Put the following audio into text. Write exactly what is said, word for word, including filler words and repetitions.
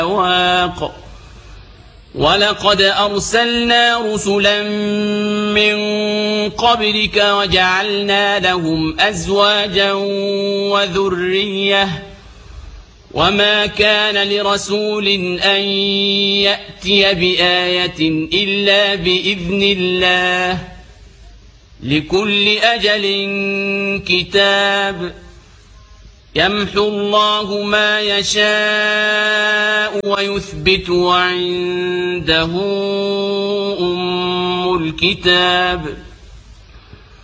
الأواق ولقد أرسلنا رسلا من قبلك وجعلنا لهم أزواجا وذرية وما كان لرسول أن يأتي بآية إلا بإذن الله لكل أجل كتاب يمحو الله ما يشاء ويثبت وعنده أم الكتاب.